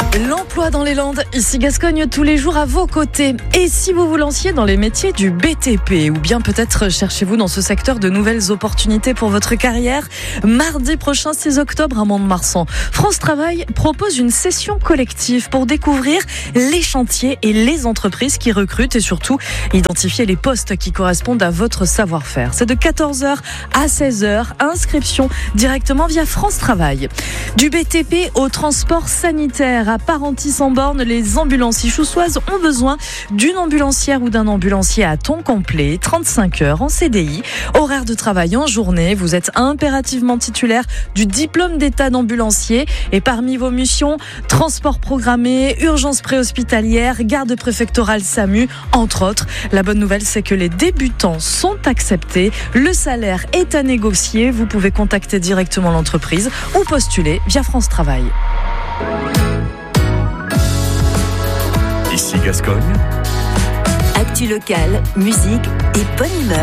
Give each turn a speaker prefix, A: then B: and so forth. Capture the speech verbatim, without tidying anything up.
A: L'emploi dans les Landes, ici Gascogne, tous les jours à vos côtés. Et si vous vous lanciez dans les métiers du B T P, ou bien peut-être cherchez-vous dans ce secteur de nouvelles opportunités pour votre carrière, mardi prochain, six octobre, à Mont-de-Marsan, France Travail propose une session collective pour découvrir les chantiers et les entreprises qui recrutent et surtout identifier les postes qui correspondent à votre savoir-faire. C'est de quatorze heures à seize heures, inscription directement via France Travail. Du B T P au transport sanitaire, à Parentis-en-Born, les ambulanciers choussoises ont besoin d'une ambulancière ou d'un ambulancier à temps complet, trente-cinq heures en C D I, horaire de travail en journée. Vous êtes impérativement titulaire du diplôme d'état d'ambulancier et parmi vos missions, transport programmé, urgence préhospitalière, garde préfectorale SAMU, entre autres. La bonne nouvelle, c'est que les débutants sont acceptés. Le salaire est à négocier. Vous pouvez contacter directement l'entreprise ou postuler via France Travail.
B: Ici Gascogne.
C: Actu locale, musique et bonne humeur.